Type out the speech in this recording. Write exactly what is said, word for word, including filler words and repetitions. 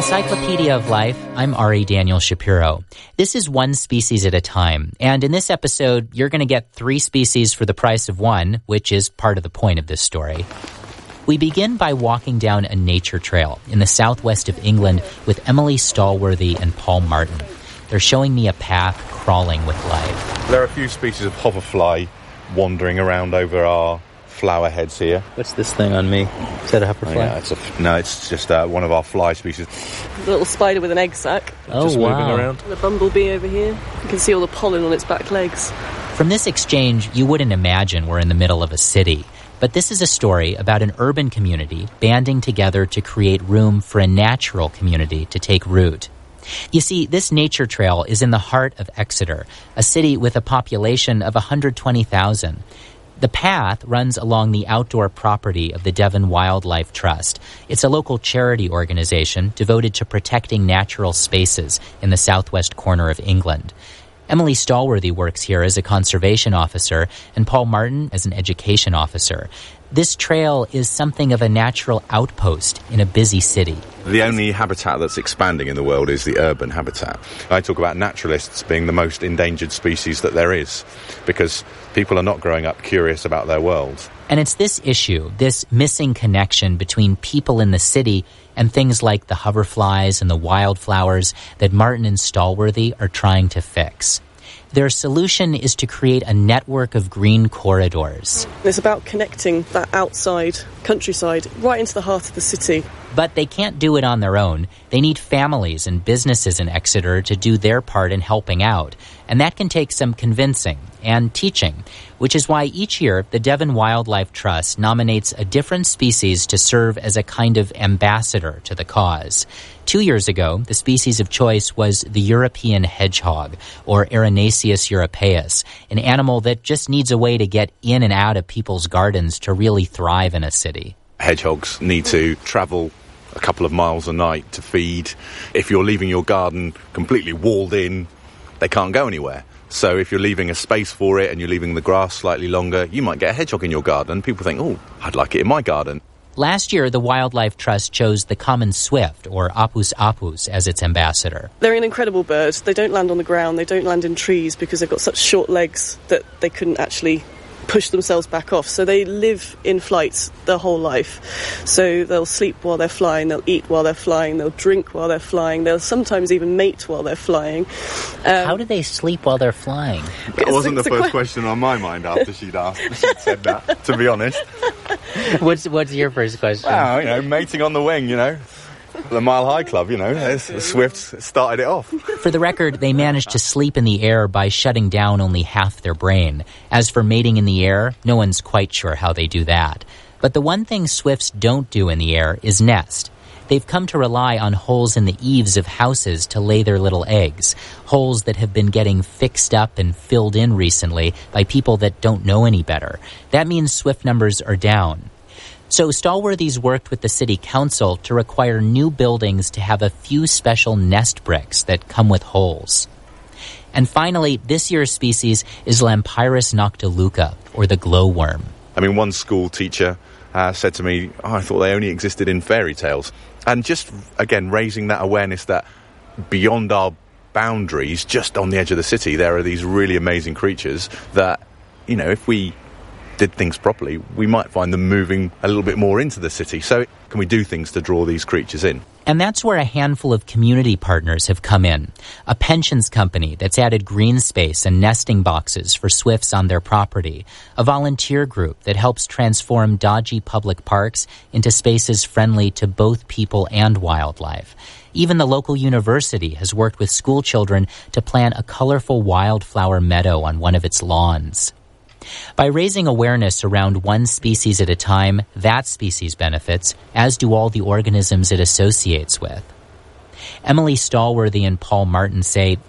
Encyclopedia of Life, I'm Ari Daniel Shapiro. This is One Species at a Time, and in this episode, you're going to get three species for the price of one, which is part of the point of this story. We begin by walking down a nature trail in the southwest of England with Emily Stallworthy and Paul Martin. They're showing me a path crawling with life. There are a few species of hoverfly wandering around over our flower heads here. What's this thing on me? Is that a hoverfly? Oh, yeah, it's a, no, it's just uh, one of our fly species. A little spider with an egg sac. Oh, just wow. moving around. The bumblebee over here. You can see all the pollen on its back legs. From this exchange, you wouldn't imagine we're in the middle of a city. But this is a story about an urban community banding together to create room for a natural community to take root. You see, this nature trail is in the heart of Exeter, a city with a population of one hundred twenty thousand. The path runs along the outdoor property of the Devon Wildlife Trust. It's a local charity organization devoted to protecting natural spaces in the southwest corner of England. Emily Stallworthy works here as a conservation officer, and Paul Martin as an education officer. This trail is something of a natural outpost in a busy city. The only habitat that's expanding in the world is the urban habitat. I talk about naturalists being the most endangered species that there is, because people are not growing up curious about their world. And it's this issue, this missing connection between people in the city and things like the hoverflies and the wildflowers that Martin and Stallworthy are trying to fix. Their solution is to create a network of green corridors. It's about connecting that outside countryside right into the heart of the city. But they can't do it on their own. They need families and businesses in Exeter to do their part in helping out. And that can take some convincing and teaching, which is why each year the Devon Wildlife Trust nominates a different species to serve as a kind of ambassador to the cause. Two years ago, the species of choice was the European hedgehog, or Erinaceus europaeus, an animal that just needs a way to get in and out of people's gardens to really thrive in a city. Hedgehogs need to travel a couple of miles a night to feed. If you're leaving your garden completely walled in, they can't go anywhere. So if you're leaving a space for it and you're leaving the grass slightly longer, you might get a hedgehog in your garden. People think, oh, I'd like it in my garden. Last year, the Wildlife Trust chose the common swift, or Apus apus, as its ambassador. They're an incredible bird. They don't land on the ground, they don't land in trees because they've got such short legs that they couldn't actually push themselves back off. So they live in flight their whole life. So they'll sleep while they're flying, they'll eat while they're flying, they'll drink while they're flying, they'll sometimes even mate while they're flying. Um, How do they sleep while they're flying? That wasn't the it's a first que- question on my mind after she'd asked. She'd said that, to be honest. What's what's your first question? Well, you know, mating on the wing, you know. The Mile High Club, you know, the Swifts started it off. For the record, they managed to sleep in the air by shutting down only half their brain. As for mating in the air, no one's quite sure how they do that. But the one thing swifts don't do in the air is nest. They've come to rely on holes in the eaves of houses to lay their little eggs, holes that have been getting fixed up and filled in recently by people that don't know any better. That means swift numbers are down. So Stallworthy's worked with the city council to require new buildings to have a few special nest bricks that come with holes. And finally, this year's species is Lampyris noctiluca, or the glowworm. I mean, one school teacher uh, said to me, oh, I thought they only existed in fairy tales. And just, again, raising that awareness that beyond our boundaries, just on the edge of the city, there are these really amazing creatures that, you know, if we did things properly, we might find them moving a little bit more into the city. So can we do things to draw these creatures in? And that's where a handful of community partners have come in. A pensions company that's added green space and nesting boxes for swifts on their property. A volunteer group that helps transform dodgy public parks into spaces friendly to both people and wildlife. Even the local university has worked with school children to plant a colorful wildflower meadow on one of its lawns. By raising awareness around one species at a time, that species benefits, as do all the organisms it associates with. Emily Stallworthy and Paul Martin say